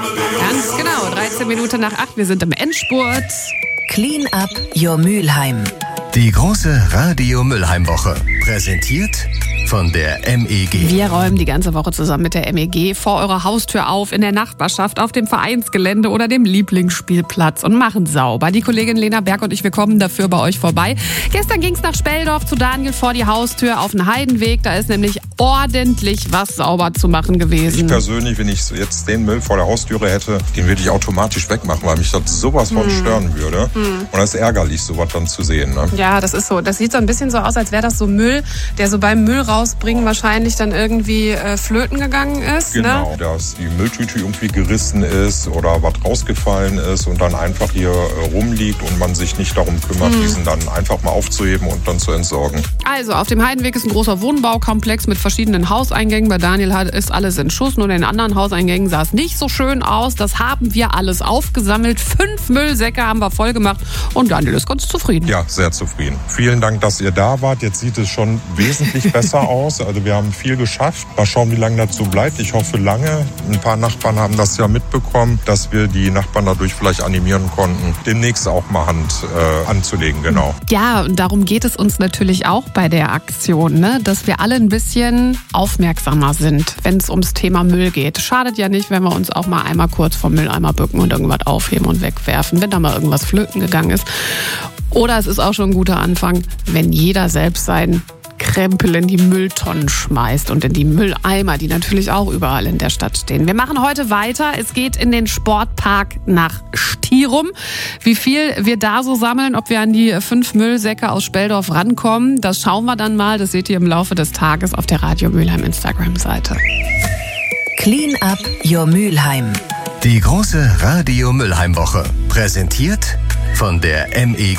Ganz genau, 13 Minuten nach 8, wir sind im Endspurt. Clean up your Mülheim. Die große Radio-Mülheim-Woche. Präsentiert von der MEG. Wir räumen die ganze Woche zusammen mit der MEG vor eurer Haustür auf, in der Nachbarschaft, auf dem Vereinsgelände oder dem Lieblingsspielplatz und machen sauber. Die Kollegin Lena Berg und ich, wir kommen dafür bei euch vorbei. Gestern ging es nach Speldorf zu Daniel vor die Haustür auf den Heidenweg. Da ist nämlich ordentlich was sauber zu machen gewesen. Ich persönlich, wenn ich jetzt den Müll vor der Haustüre hätte, den würde ich automatisch wegmachen, weil mich das sowas von stören würde. Und das ist ärgerlich, sowas dann zu sehen. Ne? Ja, das ist so. Das sieht so ein bisschen so aus, als wäre das so Müll, der so beim Müll rausbringen wahrscheinlich dann irgendwie flöten gegangen ist. Genau, ne? Dass die Mülltüte irgendwie gerissen ist oder was rausgefallen ist und dann einfach hier rumliegt und man sich nicht darum kümmert, diesen dann einfach mal aufzuheben und dann zu entsorgen. Also, auf dem Heidenweg ist ein großer Wohnbaukomplex mit verschiedenen Hauseingängen. Bei Daniel ist alles in Schuss, nur in den anderen Hauseingängen sah es nicht so schön aus. Das haben wir alles aufgesammelt. 5 Müllsäcke haben wir voll gemacht und Daniel ist ganz zufrieden. Ja, sehr zufrieden. Vielen Dank, dass ihr da wart. Jetzt sieht es schon wesentlich besser aus. Also wir haben viel geschafft. Mal schauen, wie lange dazu bleibt. Ich hoffe lange. Ein paar Nachbarn haben das ja mitbekommen, dass wir die Nachbarn dadurch vielleicht animieren konnten, demnächst auch mal Hand anzulegen. Genau. Ja, und darum geht es uns natürlich auch bei der Aktion, ne? Dass wir alle ein bisschen aufmerksamer sind, wenn es ums Thema Müll geht. Schadet ja nicht, wenn wir uns auch mal einmal kurz vom Mülleimer bücken und irgendwas aufheben und wegwerfen, wenn da mal irgendwas flöten gegangen ist. Oder es ist auch schon ein guter Anfang, wenn jeder selbst seinen Krempel in die Mülltonnen schmeißt und in die Mülleimer, die natürlich auch überall in der Stadt stehen. Wir machen heute weiter. Es geht in den Sportpark nach Stirum. Wie viel wir da so sammeln, ob wir an die 5 Müllsäcke aus Speldorf rankommen, das schauen wir dann mal. Das seht ihr im Laufe des Tages auf der Radio Mülheim Instagram-Seite. Clean up your Mülheim. Die große Radio-Mülheim-Woche. Präsentiert von der MEG.